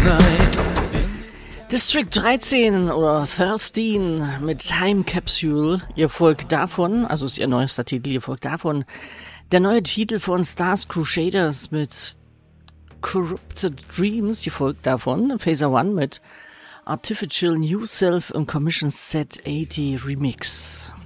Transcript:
District 13 oder 13 mit Time Capsule. Ihr folgt davon, also ist ihr neuester Titel, ihr folgt davon. Der neue Titel von Stars Crusaders mit Corrupted Dreams, ihr folgt davon. Phaser One mit Artificial New Self im Commission Set 80 Remix.